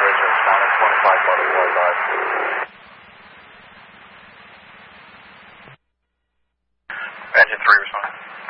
Bridge, responding 25 Butterfly Drive. Engine 3 responding.